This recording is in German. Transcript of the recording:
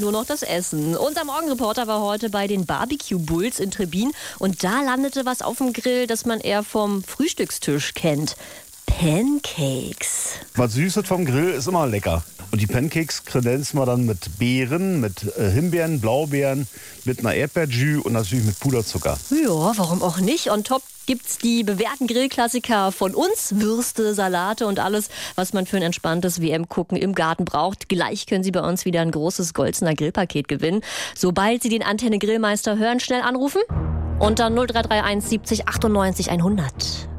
Nur noch das Essen. Unser Morgenreporter war heute bei den Barbecue Bulls in Trebin und da landete was auf dem Grill, das man eher vom Frühstückstisch kennt. Pancakes. Was Süßes vom Grill ist immer lecker. Und die Pancakes kredenzen wir dann mit Beeren, mit Himbeeren, Blaubeeren, mit einer Erdbeerjus und natürlich mit Puderzucker. Ja, warum auch nicht? On top gibt's die bewährten Grillklassiker von uns. Würste, Salate und alles, was man für ein entspanntes WM-Gucken im Garten braucht. Gleich können Sie bei uns wieder ein großes Golzener Grillpaket gewinnen. Sobald Sie den Antenne Grillmeister hören, schnell anrufen. Unter 0331 70 98 100.